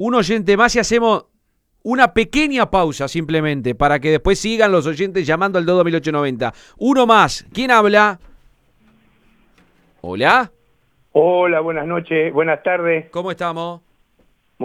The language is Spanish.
un oyente más y hacemos una pequeña pausa simplemente para que después sigan los oyentes llamando al 22890. Uno más. ¿Quién habla? ¿Hola? Hola, buenas noches, buenas tardes. ¿Cómo estamos?